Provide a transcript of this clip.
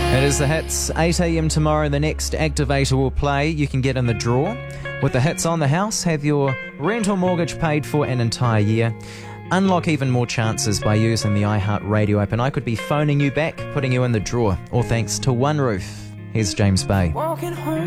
It is the hits. 8 a.m. tomorrow, the next activator will play. You can get in the draw. With the hits on the house, have your rent or mortgage paid for an entire year. Unlock even more chances by using the iHeartRadio app, and I could be phoning you back, putting you in the draw, all thanks to One Roof. Here's James Bay. Walking home.